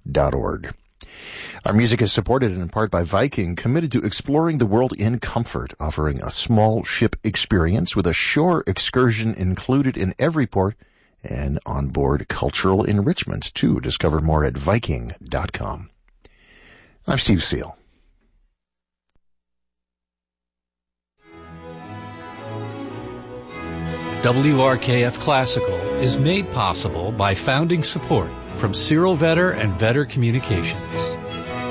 viking.org. Our music is supported in part by Viking, committed to exploring the world in comfort, offering a small ship experience with a shore excursion included in every port and onboard cultural enrichment too. Discover more at Viking.com. I'm Steve Seal. WRKF Classical is made possible by founding support from Cyril Vetter and Vetter Communications.